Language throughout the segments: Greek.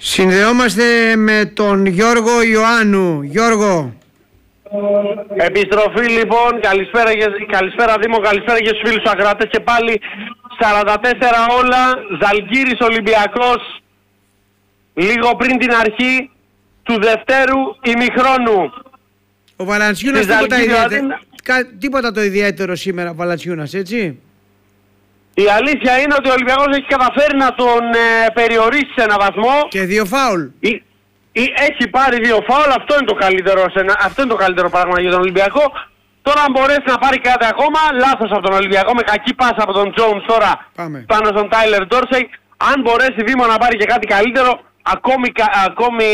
Συνδεόμαστε με τον Γιώργο Ιωάννου. Γιώργο. Επιστροφή λοιπόν, καλησπέρα Δήμο, καλησπέρα και στους φίλους του ακροατές και πάλι 44 όλα, Ζαλγκίρις Ολυμπιακός, λίγο πριν την αρχή του δευτέρου ημιχρόνου. Ο Βαλαντσιούνας τίποτα το ιδιαίτερο σήμερα, Βαλαντσιούνας, έτσι. Η αλήθεια είναι ότι ο Ολυμπιακός έχει καταφέρει να τον περιορίσει σε ένα βαθμό. Και 2 φάουλ. Έχει πάρει 2 φάουλ, αυτό είναι το καλύτερο πράγμα για τον Ολυμπιακό. Τώρα αν μπορέσει να πάρει κάτι ακόμα, λάθος από τον Ολυμπιακό, με κακή πάσα από τον Jones τώρα πάνω στον Tyler Dorsey. Αν μπορέσει Δήμο να πάρει και κάτι καλύτερο, ακόμη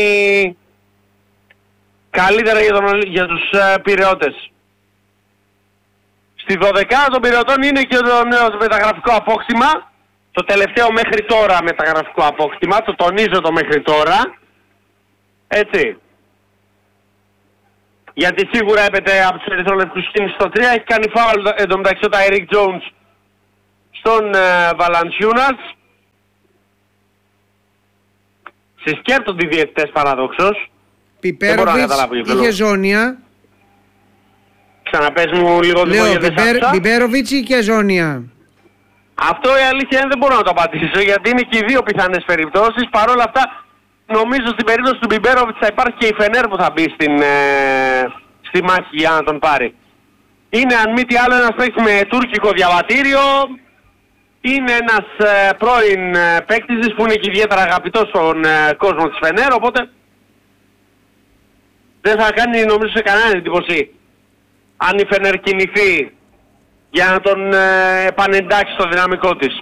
καλύτερα για τους Πειραιώτες. Στη 12 των Πειραιωτών είναι και το νέο μεταγραφικό απόκτημα, το τελευταίο μέχρι τώρα μεταγραφικό απόκτημα, το τονίζω το μέχρι τώρα, έτσι. Γιατί σίγουρα έπεται από τους ερυθρόλευκους στο 3, έχει κάνει φάουλ εντωμεταξύ ο Tyreek Jones στον Βαλαντσιούνας. Συσκέπτονται οι διαιτητές παραδόξως. Πιπέροβιτς είχε ζώνια. Ξαναπες μου λίγο Πιπέροβιτς ή και ζώνια. Αυτό η αλήθεια είναι δεν μπορώ να το απαντήσω, γιατί είναι και οι δύο πιθανές περιπτώσεις. Παρ' όλα αυτά νομίζω στην περίπτωση του Πιπέροβιτς θα υπάρχει και η Φενέρ που θα μπει στη μάχη για να τον πάρει. Είναι αν μη τι άλλο ένας παίκτης με τουρκικό διαβατήριο. Είναι ένας πρώην παίκτης που είναι και ιδιαίτερα αγαπητός στον κόσμο της Φενέρ, οπότε δεν θα κάνει νομίζω σε κανένα εντύπωση αν η Φενέρ κινηθεί για να τον επανεντάξει στο δυναμικό της.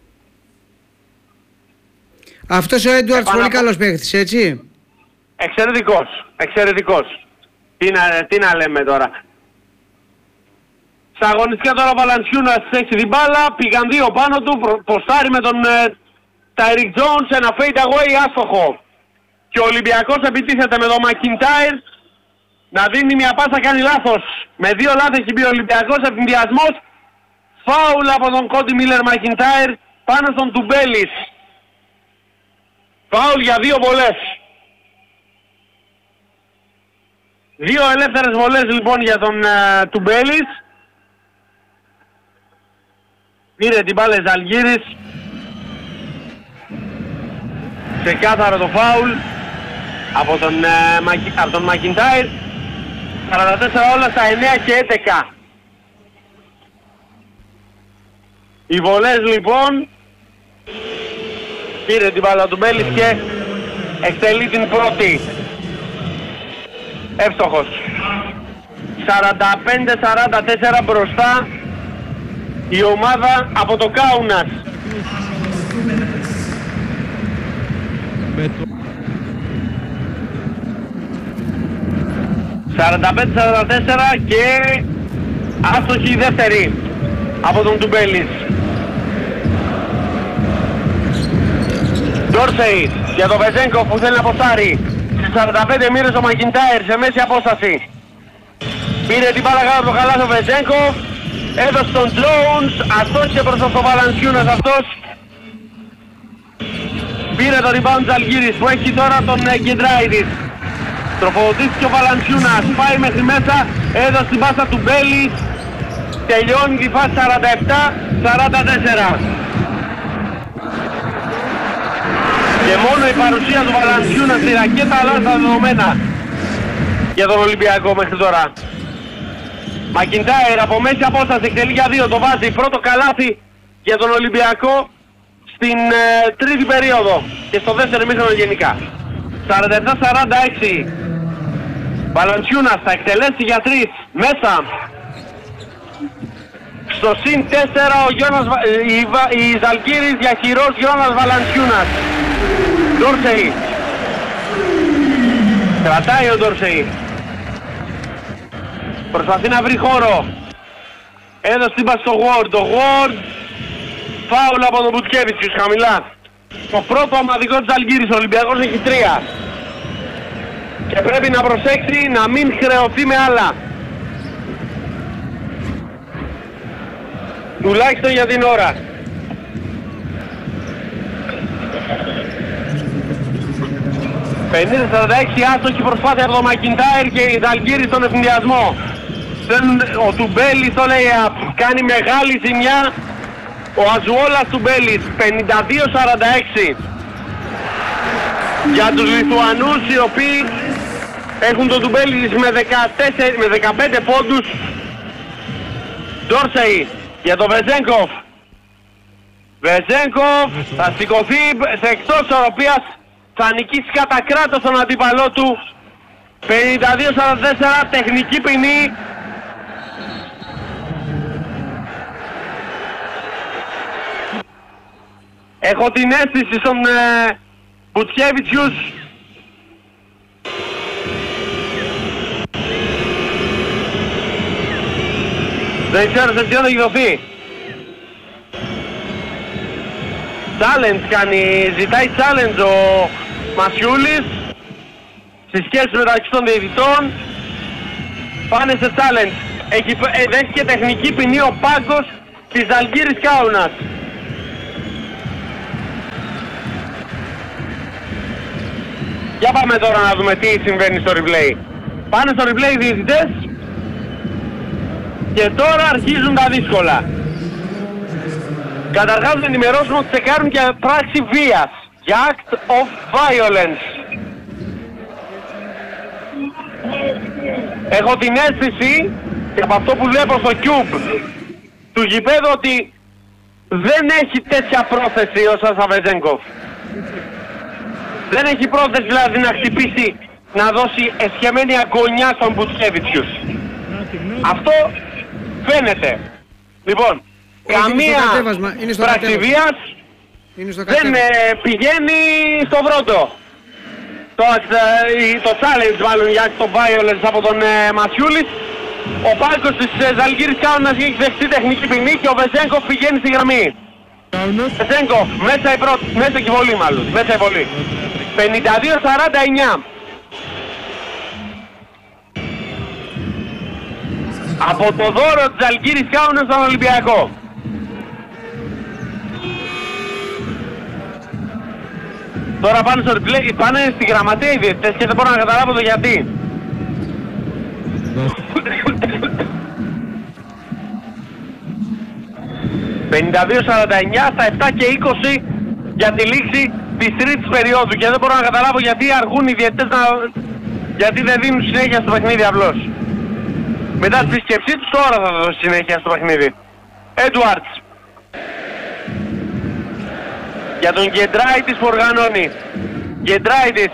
Αυτός ο Έντουαρτς πολύ καλός παίκτης, έτσι. Εξαιρετικός. Τι να λέμε τώρα. Στα αγωνιστικά τώρα ο Βαλαντσιούνας έχει την μπάλα, πήγαν 2 πάνω του, ποστάρει με τον Tyreek Jones, ένα fade away άστοχο. Και ο Ολυμπιακός επιτίθεται με τον McIntyre να δίνει μια πάσα, κάνει λάθος. Με 2 λάθη έχει μπει ο Ολυμπιακός, ευνηδιασμός. Φάουλ από τον Κόντι Μίλλερ McIntyre πάνω στον Τουμπέλης. Φάουλ για 2 βολές. 2 ελεύθερες βολές λοιπόν για τον Τουμπέλης. Πήρε την μπάλα Ζαλγκίρις. Ξεκάθαρο το φάουλ από τον McIntyre. 44 όλα στα 9 και 11. Οι βολές λοιπόν. Πήρε την μπάλα του Μπέλης και εκτελεί την πρώτη. Εύστοχος. 45-44 μπροστά η ομάδα από το Κάουνας. ...45-44 και άστοχη η δεύτερη από τον Τουμπέλης. Ντόρσεϊ για τον Βεζένκοφ που θέλει να αποστάρει. Στις 45 μοίρες ο McIntyre σε μέση απόσταση. Πήρε την μπάλα κάτω από το καλάθι ο Βεζένκοφ. Έδωσε τον Jones, αστόχησε προς τον Βαλαντσιούνας αυτός. Πήρε τον rebound Ζαλγκίρις που έχει τώρα τον Κεντράιδης. Τροφοδοτήθηκε ο Βαλαντσιούνας, πάει μέχρι μέσα, έδωσε την πάσα του Μπέλης. Τελειώνει τη φάση 47-44. Και μόνο η παρουσία του Βαλαντσιούνα στη ρακέτα αλλάζει τα δεδομένα για τον Ολυμπιακό μέχρι τώρα. McIntyre από μέση απόσταση εκτελεί για 2, το βάζει. Πρώτο καλάθι για τον Ολυμπιακό στην τρίτη περίοδο και στο δεύτερο ημίχρονο γενικά. 47-46. Βαλαντσιούνας θα εκτελέσει για 3 μέσα. Στο συν 4 η Ζαλγκίρις για χειρός Γιώνας Βαλαντσιούνας. Ντόρσεϊ. Κρατάει ο Ντόρσεϊ. Προσπαθεί να βρει χώρο. Έδωσε την πάση στο Ward. Το Ward. Φάουλ από τον Μπουτκέβιτσιος χαμηλά. Το πρώτο ομαδικό της Ζαλγκίρις. Ο Ολυμπιακός έχει 3. Και πρέπει να προσέξει να μην χρεωθεί με άλλα. Τουλάχιστον για την ώρα. 50-46 άστοχη προσπάθεια από το Μακιντάιρ και η Ζαλγκύρης στον ευνηδιασμό. Ο Τουμπέλης στο lay-up κάνει μεγάλη ζημιά. Ο Αζουόλας Τουμπέλης 52-46 για τους Λιθουανούς, οι οποίοι έχουν τον Τουμπέλης με 15 πόντους. Ντόρσεϊ για τον Βεζένκοφ. Βεζένκοφ θα σηκωθεί σε εκτός ισορροπίας, θα νικήσει κατά κράτος τον αντίπαλό του. 52-44, τεχνική ποινή. Έχω την αίσθηση στον Μπουτσιέβιτσιους. Δεν ξέρω σε ποιον θα γιδωθεί. Challenge κάνει, ζητάει challenge ο Μασιούλης. Στις σχέσεις μεταξύ των διαιτητών πάνε σε challenge. Δέχτηκε τεχνική ποινή ο Πάγκος της Ζαλγκύρης Κάουνας. Για πάμε τώρα να δούμε τι συμβαίνει στο replay. Πάνε στο replay οι διαιτητές και τώρα αρχίζουν τα δύσκολα. Καταρχάς να ενημερώσουμε ότι τσεκάρουν και πράξη βίας, για act of violence. Έχω την αίσθηση, και από αυτό που βλέπω στο cube του γηπέδου, ότι δεν έχει τέτοια πρόθεση ο Σάσα Βεζένκοφ. Δεν έχει πρόθεση δηλαδή να χτυπήσει, να δώσει εσχεμένη αγωνιά στον Μπουτσιέβιτσιους. Αυτό φαίνεται. Λοιπόν, καμία πράξη βίας δεν πηγαίνει στο βρόντο. Το challenge μάλλον για το violence από τον Μασιούλης. Ο Πάλκος της Ζαλγκύρης Κάουνας έχει δεχτεί τεχνική ποινή και ο Βεζένκοφ πηγαίνει στη γραμμή. Βεζένκοφ, μέσα η βολή μάλλον, μέσα η βολή. 52-49. Από το δώρο της Ζαλγκύρης Κάουνας στον Ολυμπιακό. Τώρα πάνε στο replay, πάνε στη γραμματεία οι διαιτητές και δεν μπορώ να καταλάβω το γιατί. «52-49» στα 7 και 20 για τη λήξη της τρίτης περίοδου και δεν μπορώ να καταλάβω γιατί αργούν οι διαιτητές γιατί δεν δίνουν συνέχεια στο παιχνίδι απλώς. Μετά την επισκεψή τους τώρα θα δώσει συνέχεια στο παιχνίδι. Έντουαρτς για τον Γκεντράιτης που οργανώνει. Γκεντράιτης.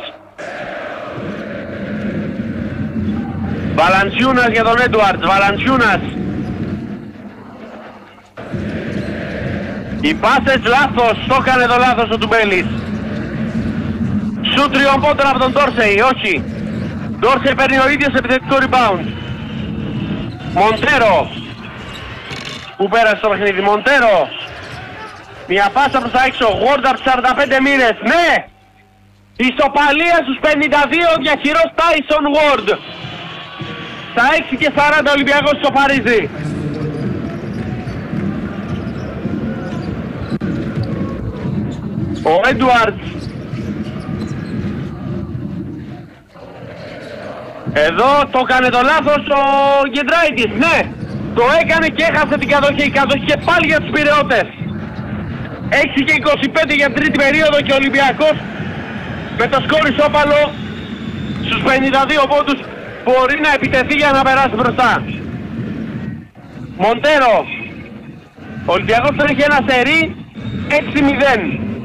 Βαλανσιούνας για τον Έντουαρτς. Βαλανσιούνας. Οι πάσες λάθος. Το έκανε το λάθος ο Τουμπέλης. Σουτ τριών πόντων από τον Ντόρσεϊ. Όχι. Ντόρσεϊ παίρνει ο ίδιος επιθετικό rebound. Μοντέρο. Που πέρασε το παιχνίδι. Μοντέρο. Μια πάσα προς τα έξω. Γουόρντ από 45 μοίρες. Ναι! Ισοπαλία στους 52. Διαχειρός Τάισον Γουόρντ. Στα 6 και 40 Ολυμπιακός ισοπαρίζει. Ο Έντουαρτς. Εδώ το έκανε το λάθος ο Γκεντράιτης. Ναι! Το έκανε και έχασε την κατοχή. Η κατοχή και πάλι για τους Πειραιώτες. 6 και 25 για τρίτη περίοδο και ο Ολυμπιακός με το σκόρ ισόπαλο στους 52 πόντους μπορεί να επιτεθεί για να περάσει μπροστά. Μοντέρο. Ο Ολυμπιακός τώρα έχει ένα σερί 6-0.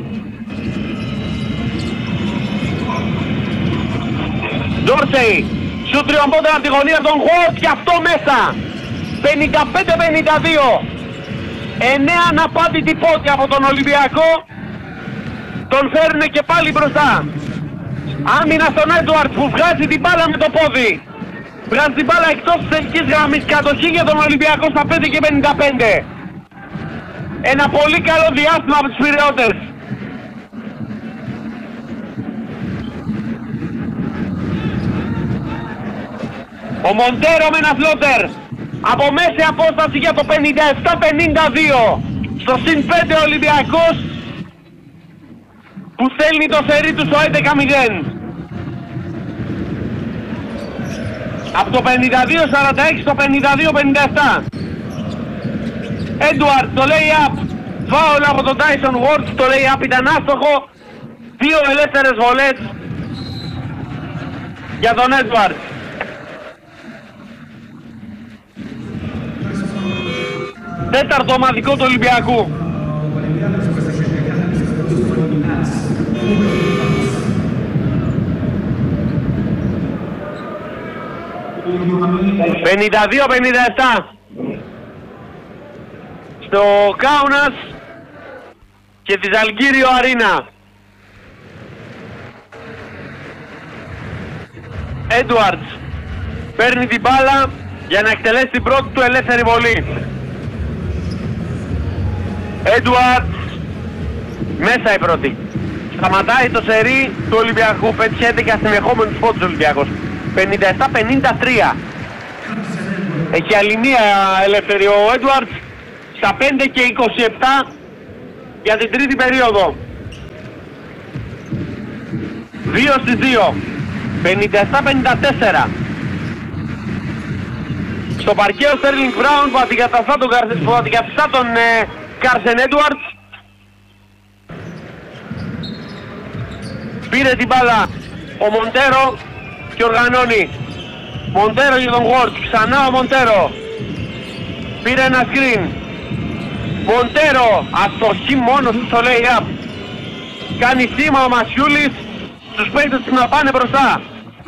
Ντόρσεϊ. Σουτ τριών πόντων από τη γωνία των Γουόρντ και αυτό μέσα. 55-52. 9 αναπάντητη πόντια από τον Ολυμπιακό. Τον φέρνουν και πάλι μπροστά. Άμυνα στον Έντουαρτ που βγάζει την μπάλα με το πόδι. Βγάζει την μπάλα εκτός της τελικής γραμμής. Κατοχή για τον Ολυμπιακό στα 5 και 55. Ένα πολύ καλό διάστημα από τους Πειραιώτες. Ο Μοντέρο με ένα φλότερ. Από μέση απόσταση για το 57-52. Στο συν 5 Ολυμπιακός που στέλνει το σερί του στο 11-0. Από το 52-46 στο 52-57. Έντουαρτ το lay-up. Φάουλ από τον Tyson Ward. Το lay-up ήταν άστοχο. 2 ελεύθερες βολές για τον Έντουαρτ. Τέταρτο ομαδικό του Ολυμπιακού. «52-57» στο Κάουνας και τη Ζαλγκύριο Αρίνα. Έντουαρτς παίρνει την μπάλα για να εκτελέσει την πρώτη του ελεύθερη βολή. Έντουαρτς μέσα η πρώτη. Σταματάει το σερί του Ολυμπιακού. Πέτυχε 11 συνεχόμενους πόντους του Ολυμπιακός. 57-53. Έχει άλλη μία ελεύθερη ο Έντουαρτς στα 5 και 27 για την τρίτη περίοδο. 2 στις 2. 57-54. Στο παρκέ ο Στέρλινγκ Μπράουν που αντικαταστά τον Κάρσεν Έντουαρτς. Πήρε την μπάλα ο Μοντέρο και οργανώνει. Μοντέρο για τον Ward, ξανά ο Μοντέρο. Πήρε ένα screen. Μοντέρο, αστοχή μόνος του στο lay-up. Κάνει σήμα ο Μασιούλης στους παίκτες του να πάνε μπροστά.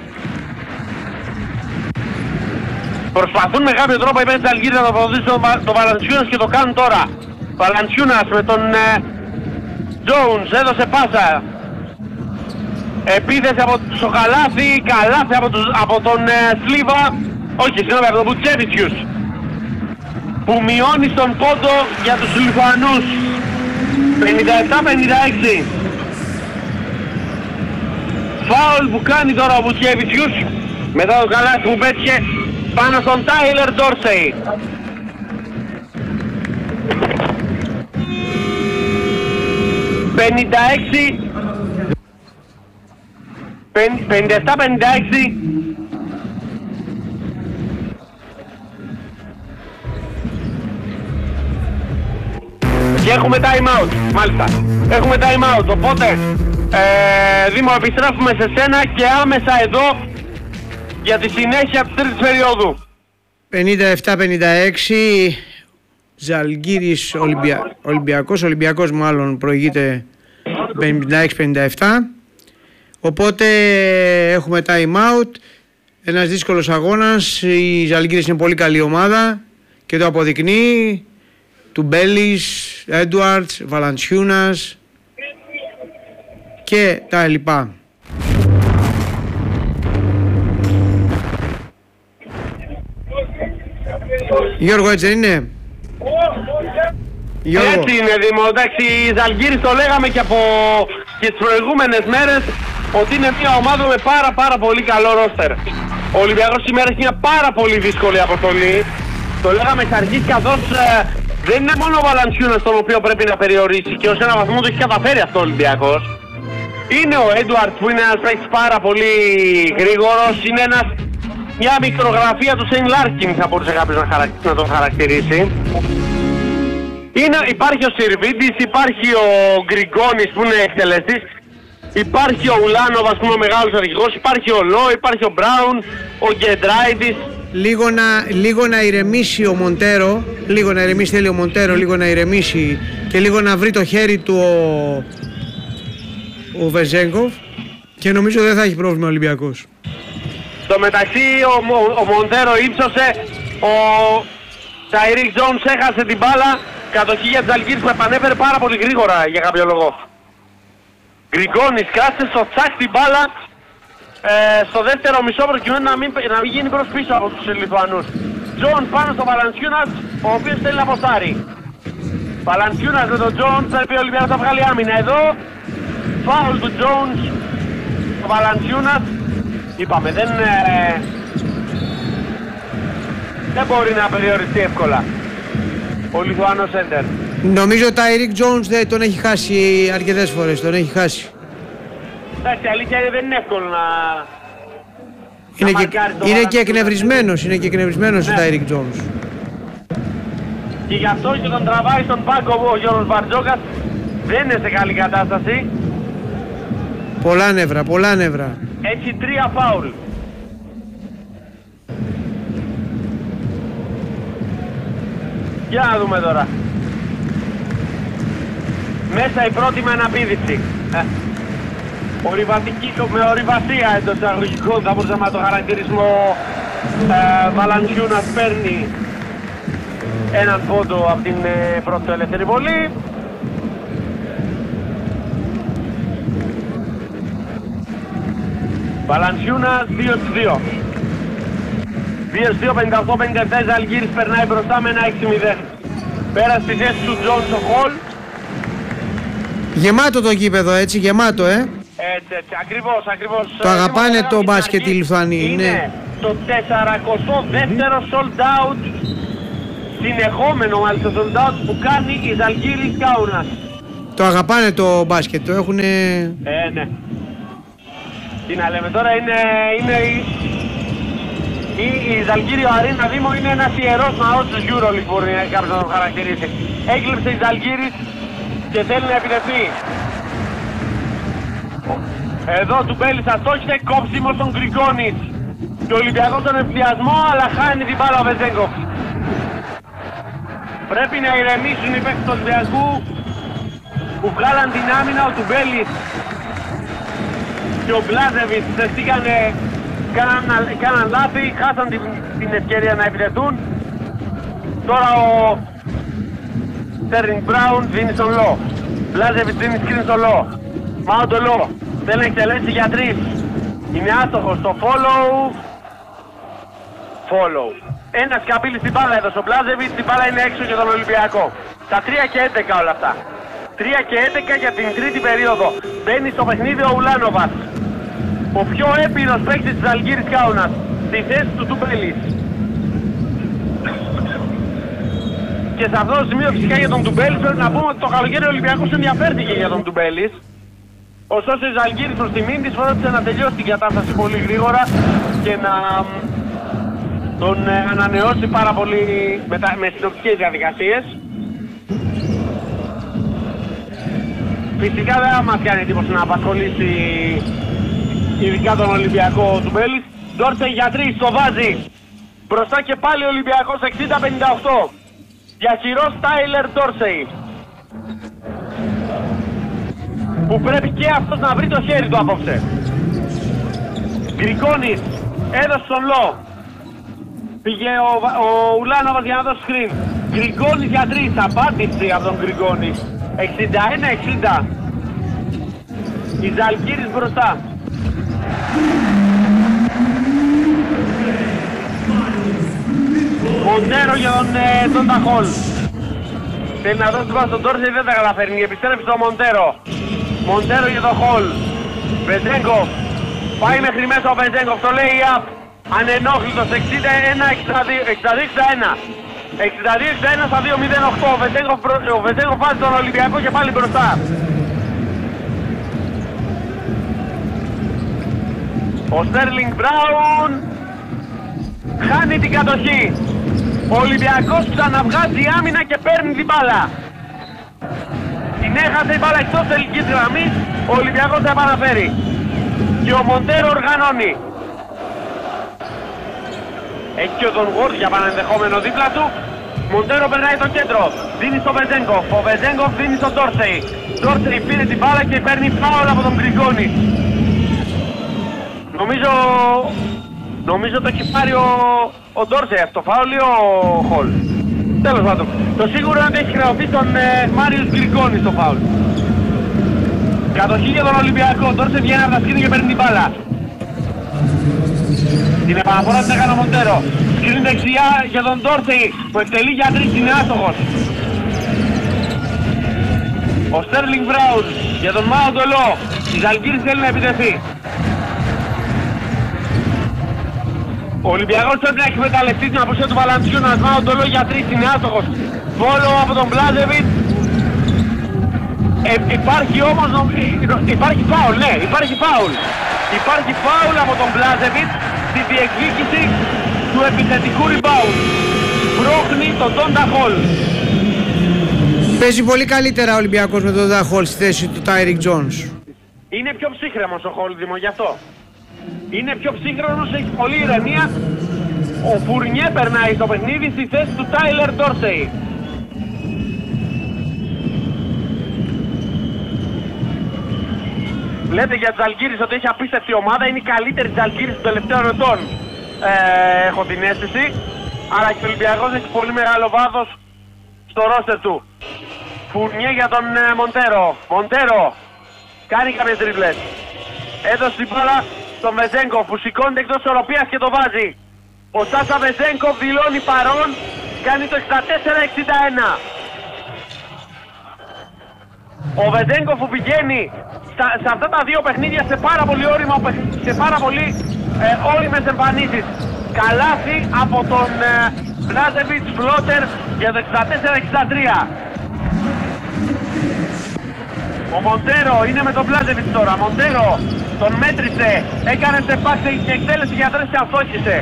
Προσπαθούν με κάποιο τρόπο οι παίκτες της Αλγύρης να το προδίσουν τον Βαλαντσιούνας και το κάνουν τώρα. Βαλαντσιούνας με τον Jones έδωσε πάσα. Επίθεση από το Σοκαλάθη, καλάθι από τον Σλίβα, όχι συγγνώμη, από τον Μπουτσέβιτσιους, που μειώνει στον πόντο για τους Λιθουανούς. 57-56. Φάουλ που κάνει τώρα ο Μπουτσέβιτσιους μετά το καλάθι που πέτυχε πάνω στον Τάιλερ Ντόρσεϊ. 57-56. Και έχουμε time out, μάλιστα. Έχουμε time out, οπότε Δήμο επιστρέφουμε σε σένα και άμεσα εδώ για τη συνέχεια της τρίτης περίοδου. 57-56. Ζαλγκύρης Ολυμπιακός μάλλον προηγείται 56-57. Οπότε έχουμε time out. Ένας δύσκολος αγώνας. Η Ζαλγκύρης είναι πολύ καλή ομάδα και το αποδεικνύει. Τουμπέλης, Έντουαρτς, Βαλαντσιούνας και τα λοιπά. Γιώργο, έτσι δεν είναι? Γιώργο. Έτσι είναι, Δήμο. Εντάξει, η Ζαλγκύρης το λέγαμε και τις προηγούμενες μέρες ότι είναι μια ομάδα με πάρα πολύ καλό ρόστερ. Ο Ολυμπιακός σήμερα έχει μια πάρα πολύ δύσκολη αποστολή. Το λέγαμε εξ αρχής, καθώς δεν είναι μόνο ο Βαλαντσιούνας τον οποίο πρέπει να περιορίσει και ως ένα βαθμό το έχει καταφέρει αυτό ο Ολυμπιακός. Είναι ο Έντουαρτ που είναι ένας παίκτης πάρα πολύ γρήγορος, είναι μια μικρογραφία του Σέιν Λάρκιν θα μπορούσε κάποιος να τον χαρακτηρίσει. Υπάρχει ο Σιρβίντης, υπάρχει ο Γκριγκόνης που είναι εκτελεστής, υπάρχει ο Ουλάνοβας που είναι ο μεγάλος αρχηγός, υπάρχει ο Λό, υπάρχει ο Μπράουν, ο Γκεντράιτης. Λίγο να ηρεμήσει ο Μοντέρο, θέλει ο Μοντέρο λίγο να ηρεμήσει και λίγο να βρει το χέρι του ο Βεζέγκοφ και νομίζω δεν θα έχει πρόβλημα ο Ολυμπιακός. Στο μεταξύ ο Μοντέρο ύψωσε, ο Τάιρικ Τζόουνς έχασε την μπάλα, κατοχή για τις Ζαλγκύρης που επανέφερε πάρα πολύ γρήγορα για κάποιο λόγο. Γκριγκόνης κράτησε στο τσάκ την μπάλα στο δεύτερο μισό προκειμένου να μην γίνει προς πίσω από τους Λιθουανούς. Τζον πάνω στο Βαλαντσιούνας, ο οποίος θέλει να αποστάρει. Βαλαντσιούνας με τον Τζον, πρέπει ο Ολυμπιακός να βγάλει άμυνα εδώ. Φάουλ του Τζόνς, ο Βαλαντσιούνας. Είπαμε, δεν μπορεί να περιοριστεί εύκολα ο Λιθουανός σέντερ. Νομίζω ο Τάιρικ Τζόουνς τον έχει χάσει αρκετές φορές, τον έχει χάσει. Εντάξει, αλήθεια δεν είναι εύκολο να... Είναι και εκνευρισμένος, ο Τάιρικ Τζόνς. Και γι' αυτό και τον τραβάει στον πάγκο ο Γιώργος Μπαρτζόκας. Δεν είναι σε καλή κατάσταση. Πολλά νεύρα. Έχει 3 φάουλ. Για να δούμε τώρα. Μέσα η πρώτη με αναπήδηση. Με ορειβασία εντός εισαγωγικών θα μπορούσαμε να το χαρακτηρισμό. Βαλαντσιούνας παίρνει έναν πόντο από την πρώτη ελεύθερη βολή. Βαλαντσιούνας 2-2. 2-2, 58-57, Ζαλγκίρις περνάει μπροστά με ένα 6-0. Πέρα στη θέση του Τζόνς ο Χολ. Γεμάτο το γήπεδο, έτσι, γεμάτο, Έτσι, ακριβώς. Το αγαπάνε το μπάσκετ οι Λιθουανοί. Είναι το 42ο sold out, συνεχόμενο μάλιστα sold out που κάνει η Ζαλγκίρις Κάουνας. Το αγαπάνε το μπάσκετ, το έχουνε... Ναι. Τι να λέμε τώρα, είναι η Ζαλγκίριο Αρίνα Δήμο είναι ένας ιερός ναός του EuroLeague, μπορεί κάποιος να το χαρακτηρίσει. Έκλειψε η Ζαλγκίρις και θέλει να επιτεθεί. Εδώ του Μπέλης αστόχησε, κόψιμο στον Γκριγκόνης. Και ο Ολυμπιακός τον εμφιασμό, αλλά χάνει την μπάλα ο Βεζέγκοφ. Πρέπει να ηρεμήσουν οι παίκτες του Ολυμπιακού που βγάλαν την άμυνα, ο Τουμπέλης και ο Μπλάζεβιτς κάναν λάθη, χάσαν την ευκαιρία να επιτεθούν. Τώρα ο Στέρλινγκ Μπράουν δίνει στον Λο. Μπλάζεβιτς δίνει σκριν στον Λο. Μάω το Λο. Θέλει να εκτελέσει για 3. Είναι άστοχος στο follow. Ένα σκαπίλι στην μπάλα εδώ στο Μπλάζεβιτς, την μπάλα είναι έξω για τον Ολυμπιακό. Τα 3 και 11 όλα αυτά. 3 και 11 για την τρίτη περίοδο. Μπαίνει στο παιχνίδι ο Ουλάνοβας. Ο πιο έμπειρος παίκτης της Ζαλγκίρις Κάουνας. Στη θέση του Τουμπέλης. Και σε αυτό το σημείο φυσικά για τον Τουμπέλης πρέπει να πούμε ότι το καλοκαίρι ο Ολυμπιακός ενδιαφέρθηκε για τον Τουμπέλης. Ωστόσο η Ζαλγκίρις προς τιμήν της φρόντισε να τελειώσει την κατάσταση πολύ γρήγορα και να τον ανανεώσει πάρα πολύ με συνοπτικές διαδικασίες. Φυσικά δεν μας κάνει εντύπωση να απασχολήσει ειδικά τον Ολυμπιακό του Μπέλης. Ντόρσεϊ για 3, το βάζει. Μπροστά και πάλι ο Ολυμπιακός 60-58. Διαχειρός Τάιλερ Ντόρσεϊ. Που πρέπει και αυτός να βρει το χέρι του απόψε. Γκρικόνης έδωσε τον Λο. Πήγε ο Ουλάνοβας για να δώσει screen. Γκρικόνης για 3, απάντηση από τον Γκρικόνη. 61-60. Η Ζαλγκίρις μπροστά. Μοντέρο για τον Ταχόλ. Θέλει να δώσει την πάση στον Ντόρσεϊ, δεν τα καταφέρνει. Επιστρέφει στο Μοντέρο. Μοντέρο για τον Χολ. Βεζέγκοφ. Πάει μέχρι μέσα ο Βεζέγκοφ. Το λέει up. Ανενόχλητος 61-62-61. 62-61 στα 2-0-8. Ο Βεζέγκοφ βάζει τον Ολυμπιακό και πάλι μπροστά. Ο Στέρλινγκ Μπράουν χάνει την κατοχή. Ο Ολυμπιακός ξαναβγάζει άμυνα και παίρνει την μπάλα. Την έχασε η μπάλα εκτός τελικής γραμμής. Ο Ολυμπιακός θα επαναφέρει. Και ο Μοντέρο οργανώνει. Έχει και τον Γουόρτ για πανενδεχόμενο δίπλα του. Μοντέρο περνάει το κέντρο. Δίνει στο Βεζέγκοφ. Ο Βεζέγκοφ δίνει στον Ντόρσεϊ. Ντόρσεϊ πήρε την μπάλα και παίρνει φάουλ από τον Γκριγκόνη. Νομίζω το έχει πάρει ο Ντόρσεϊ αυτό το φάουλ ή ο Χολ. Τέλος πάντων. Το σίγουρο είναι ότι έχει χρεωθεί τον Μάριος Γκριγκόνη στο φάουλ. Κατοχή για τον Ολυμπιακό. Ντόρσεϊ βγαίνει από τα σκήνη και παίρνει την μπάλα. Την επαναφορά την έκανε ο Μοντέρο. Σκριν δεξιά για τον Ντόρσεϊ που εκτελεί για 3, είναι άστοχος. Ο Στέρλινγκ Μπράουν για τον Μάο Ντολό. Η Ζαλγκίρις θέλει να επιτεθεί. Ο Ολυμπιακός πρέπει να έχει εκμεταλλευτεί την απουσία του Βαλαντσιού να Μάο Ντολό για 3, είναι άστοχος. Follow από τον Μπλάζεβιτς. Υπάρχει όμως, υπάρχει φάουλ, ναι, υπάρχει φάουλ. Υπάρχει φάουλ από τον Μπλάζεβιτς. στη διεκδίκηση του επιθετικού rebound. Πρόχνει τον Donta Hall. Παίζει πολύ καλύτερα ο Ολυμπιακός με τον Donta Hall στη θέση του Tyreek Jones. Είναι πιο ψύχρεμος ο Hall, Δήμο, γι' αυτό. Είναι πιο ψύχρεμος, έχει πολλή ηρεμία. Ο Φουρνιέ περνάει στο παιχνίδι στη θέση του Tyler Dorsey. Λέτε για τους Ζαλγκίρις ότι έχει απίστευτη ομάδα, είναι η καλύτερη Ζαλγκίρις των τελευταίων ετών. Έχω την αίσθηση. Αλλά και ο Ολυμπιακός έχει πολύ μεγάλο βάθος στο ρόστερ του. Φουρνιέ για τον Μοντέρο. Μοντέρο κάνει κάποιες τρίβλες. Έδωσε την μπάλα στον Βεζέγκοφ που σηκώνεται εκτός ισορροπίας και το βάζει. Ο Σάσα Βεζέγκοφ δηλώνει παρόν, κάνει το 64-61. Ο Βεζέγκοφ που πηγαίνει σε αυτά τα δύο παιχνίδια σε πάρα πολύ όριμες εμφανίσεις. Καλάθι από τον Μπλάζεβιτς Φλότερ για το 64-63. Ο Μοντέρο είναι με τον Μπλάζεβιτς τώρα. Μοντέρο τον μέτρησε, έκανε σε πάση και εκτέλεση για τρεις και αστόχησε.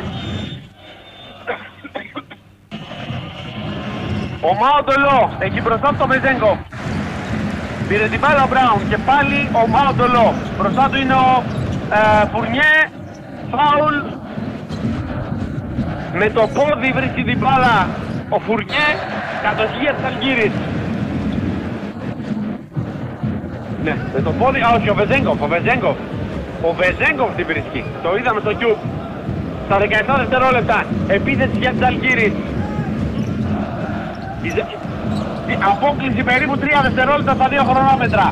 Ο Μάοντολό εκεί μπροστά από τον Βεζέγκοφ. Πήρε την μπάλα ο Μπράουν και πάλι ο Μάοντολό. Μπροστά του είναι ο Φουρνιέ. Φάουλ. Με το πόδι βρίσκει την μπάλα ο Φουρνιέ. Κατοχή για τις Αλγύρης. Ναι, με το πόδι. Α, όχι, ο Βεζέγκοφ. Ο Βεζέγκοφ την βρίσκει. Το είδαμε στο Cube. Στα 17 δευτερόλεπτα. Επίθεση για τις Αλγύρης. Απόκληση περίπου 3 δευτερόλεπτα στα 2 χρονόμετρα.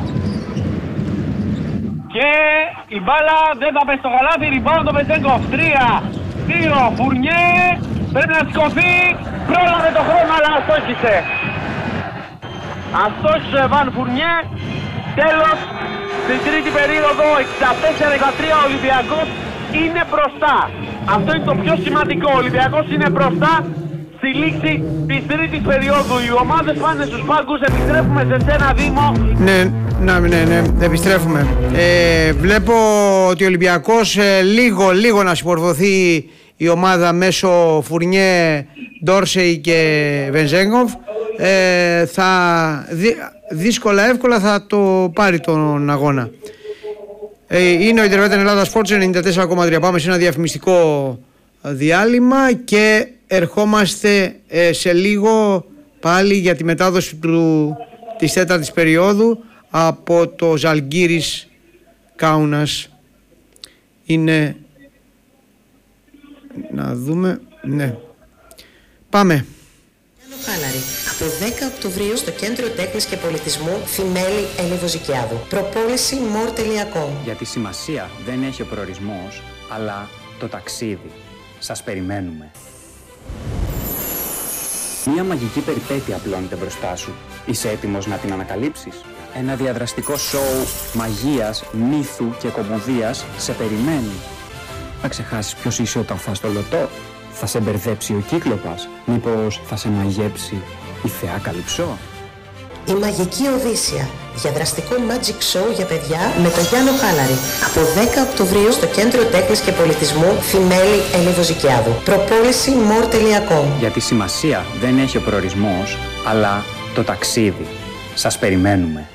Και η μπάλα δεν θα πέσει στο καλάθι. Rebound το Βεζέγκοφ. 3-2. Φουρνιέ. Πρέπει να σηκωθεί. Πρόλαβε το χρόνο αλλά αστόχησε. Αστόχησε Βαν Φουρνιέ. Τέλος. Στην τρίτη περίοδο 64-13 ο Ολυμπιακός είναι μπροστά. Αυτό είναι το πιο σημαντικό. Ο Ολυμπιακός είναι μπροστά. Στη λήξη της τρίτης περίοδου οι ομάδες πάνε στους πάγκους. Επιστρέφουμε σε σένα, Δήμο. Ναι, επιστρέφουμε. Βλέπω ότι ο Ολυμπιακός λίγο να συμπορδωθεί η ομάδα μέσω Φουρνιέ, Ντόρσεϊ και Βενζέγκοφ. Δύσκολα εύκολα θα το πάρει τον αγώνα. Είναι ο Ιντερβέτεν Ελλάδα Sports 94,3. Πάμε σε ένα διαφημιστικό διάλειμμα και ερχόμαστε σε λίγο πάλι για τη μετάδοση της τέταρτης περίοδου από το Ζαλγκίρις Κάουνας. Είναι... να δούμε... ναι. Πάμε. Χάλαρη. Από 10 Οκτωβρίου στο Κέντρο Τέχνης και Πολιτισμού Θημέλη Ελιβοζικιάδου. Προπόληση more.com. Γιατί σημασία δεν έχει ο προορισμός, αλλά το ταξίδι. Σας περιμένουμε. Μια μαγική περιπέτεια απλώνεται μπροστά σου. Είσαι έτοιμος να την ανακαλύψεις? Ένα διαδραστικό σοου μαγείας, μύθου και κωμωδίας σε περιμένει. Θα ξεχάσεις ποιος είσαι όταν φας το λωτό? Θα σε μπερδέψει ο Κύκλοπας? Μήπως θα σε μαγέψει η θεά Καλυψό? Η Μαγική Οδύσσια. Διαδραστικό magic show για παιδιά με τον Γιάννο Χάλαρη. Από 10 Οκτωβρίου στο Κέντρο Τέχνης και Πολιτισμού Θημέλη Ελιβοζικιάδου. Προπόληση more.com. Γιατί σημασία δεν έχει ο προορισμός, αλλά το ταξίδι. Σας περιμένουμε.